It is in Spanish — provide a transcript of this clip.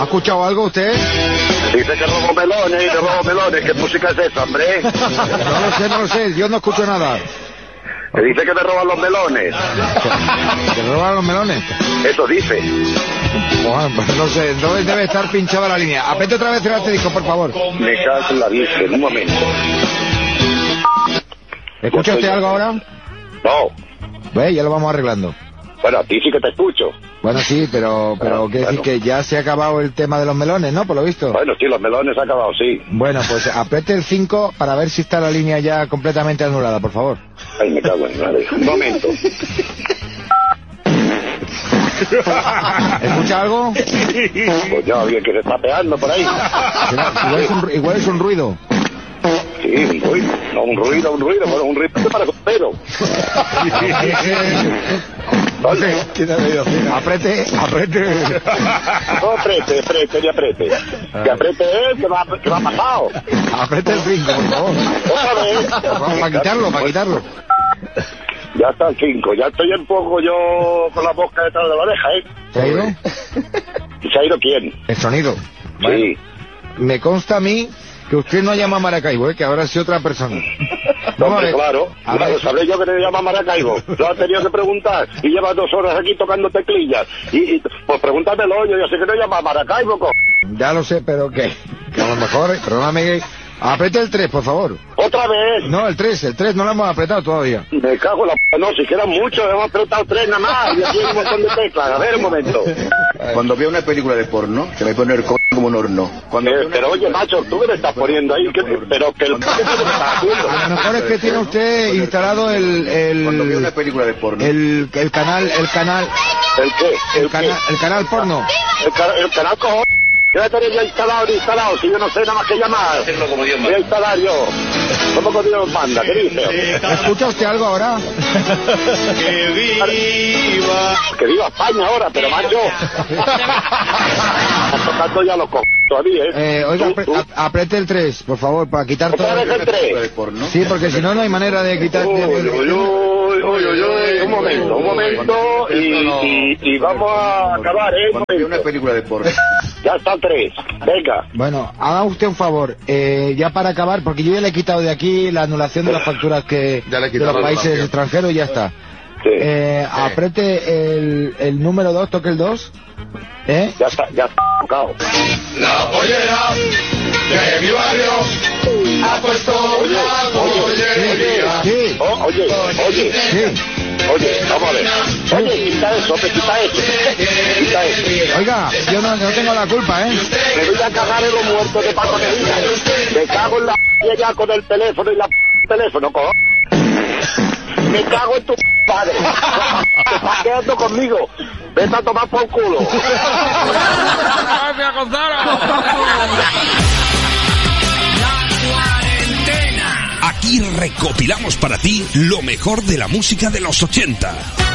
escuchado algo usted? Dice que robo melones y robo melones. ¿Qué música es esa, hombre? No lo sé, yo no escucho nada. Me dice que me roban los melones. ¿Te roban los melones? Eso dice. Bueno, pues no sé, entonces debe estar pinchada la línea. Apriete otra vez el asterisco, por favor. Me cago en la virgen, un momento. ¿Escucha usted algo ahora? No. Ve, ya lo vamos arreglando. Bueno, a ti sí que te escucho. Bueno, sí, pero quiere decir que ya se ha acabado el tema de los melones, ¿no? Por lo visto. Bueno, sí, los melones se han acabado, sí. Bueno, pues apriete el 5 para ver si está la línea ya completamente anulada, por favor. Ay, me cago en madre. Un momento. ¿Escucha algo? Pues ya, bien que se está pegando por ahí. Igual es un ruido. Sí, un ruido. No, un ruido, pero un ruido para costero. Vale. Apriete. No apriete. Que apriete él, que va pasado. Apriete el 5, por favor. Otra vez. Para quitarlo. Ya está el 5. Ya estoy un poco yo con la boca detrás de la oreja, ¿eh? ¿Se ha ido? ¿Se ha ido quién? El sonido. Bueno, Sí. me consta a mí que usted no llama a Maracaibo, que ahora sí otra persona. Hombre, claro, sabré yo que te llama Maracaibo. Lo has tenido que preguntar y llevas 2 horas aquí tocando teclillas. Y pues pregúntamelo, yo sé que no llama Maracaibo, Ya lo sé, pero que a lo mejor, perdóname, apriete el 3, por favor. ¡Otra vez! No, el 3 no lo hemos apretado todavía. Me cago en la p... No, si quedan muchos, hemos apretado 3 nada más. Y aquí hay un montón de teclas. A ver, un momento. Cuando veo una película de porno, se me pone el como un horno. Pero oye, macho, ¿tú qué le estás poniendo ahí? Pero que el... ¿Qué te estás haciendo? A lo mejor es que tiene usted instalado Cuando veo una película de porno. el canal... ¿El qué? El canal porno. El canal cojones. Yo ya tenía ya instalado, si yo no sé nada más que llamar. Voy a instalar yo. ¿Cómo que Dios manda? ¿Qué dice? ¿Escucha usted algo ahora? ¡Que viva España ahora, pero macho! Estás tocando ya los todavía, ¿eh? Oiga, apriete el 3, por favor, para quitar todo. ¿Otra vez el 3? Sí, porque si no, no hay manera de quitar... Un momento, y vamos a acabar, ¿eh? Cuando veo una película de porno. Ya está 3, venga. Bueno, haga usted un favor, ya para acabar, porque yo ya le he quitado de aquí la anulación de las facturas de los países extranjeros y ya está. Sí. Apriete el número 2, toque el 2. Ya está tocado. La pollera de mi barrio ha puesto la pollería. Sí. Oye, vamos a ver. Oye, quita eso. Oiga, yo no tengo la culpa, ¿eh? Me voy a cagar en los muertos de Paco de Villa. Me cago en la ya con el teléfono y la teléfono, cojo. Me cago en tu padre. Te estás quedando conmigo. Vete a tomar por culo. ¡Gracias, Gonzalo! Aquí recopilamos para ti lo mejor de la música de los 80.